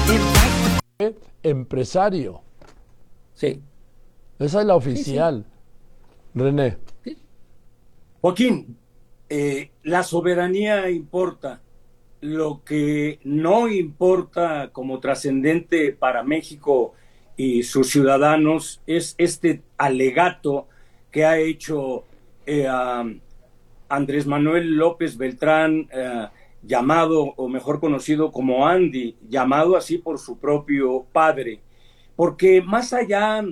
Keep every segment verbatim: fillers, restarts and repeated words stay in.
Empresario. Sí. Esa es la oficial. Sí, sí. René. Sí. Joaquín, eh, la soberanía importa. Lo que no importa como trascendente para México y sus ciudadanos es este alegato que ha hecho eh, a Andrés Manuel López Beltrán, eh, llamado o mejor conocido como Andy, llamado así por su propio padre, porque más allá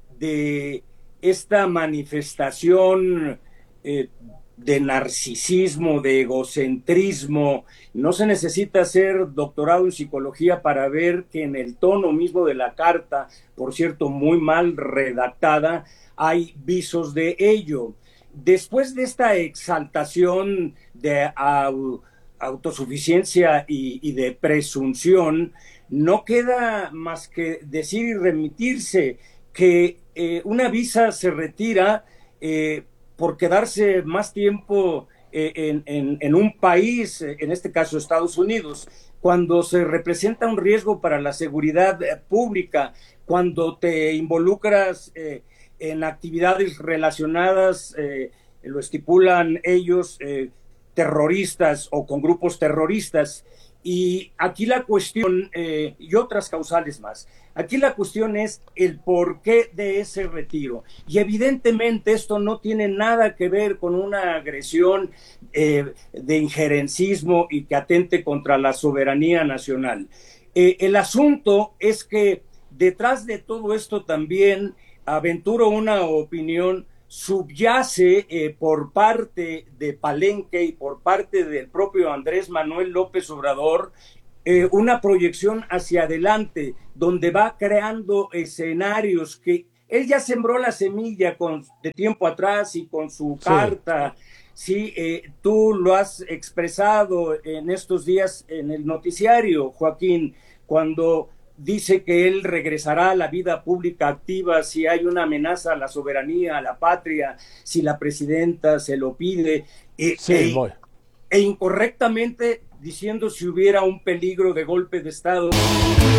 de esta manifestación eh, de narcisismo, de egocentrismo, no se necesita ser doctorado en psicología para ver que en el tono mismo de la carta, por cierto, muy mal redactada, hay visos de ello. Después de esta exaltación de au, autosuficiencia y, y de presunción, no queda más que decir y remitirse que eh, una visa se retira eh, por quedarse más tiempo eh, en, en, en un país, en este caso Estados Unidos, cuando se representa un riesgo para la seguridad eh, pública, cuando te involucras eh, en actividades relacionadas, eh, lo estipulan ellos, eh, terroristas o con grupos terroristas. Y aquí la cuestión, eh, y otras causales más, aquí la cuestión es el porqué de ese retiro. Y evidentemente esto no tiene nada que ver con una agresión eh, de injerencismo y que atente contra la soberanía nacional. Eh, el asunto es que detrás de todo esto también, aventuro una opinión, subyace eh, por parte de Palenque y por parte del propio Andrés Manuel López Obrador eh, una proyección hacia adelante, donde va creando escenarios que él ya sembró la semilla con, de tiempo atrás y con su sí. carta. Sí, eh, tú lo has expresado en estos días en el noticiario, Joaquín, cuando dice que él regresará a la vida pública activa si hay una amenaza a la soberanía, a la patria, si la presidenta se lo pide, eh, sí, e, voy. e incorrectamente diciendo si hubiera un peligro de golpe de Estado.